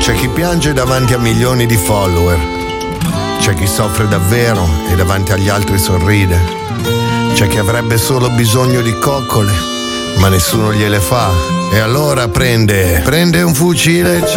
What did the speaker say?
C'è chi piange davanti a milioni di follower, c'è chi soffre davvero e davanti agli altri sorride, c'è chi avrebbe solo bisogno di coccole ma nessuno gliele fa, e allora prende un fucile.